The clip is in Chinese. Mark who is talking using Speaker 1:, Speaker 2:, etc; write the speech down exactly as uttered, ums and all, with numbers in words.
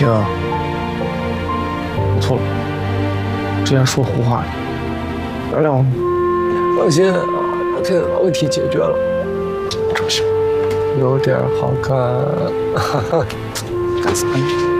Speaker 1: 晴，我错了，之前说胡话了，原谅我。放心，这个问题解决了。这么行，有点好看。干啥呢？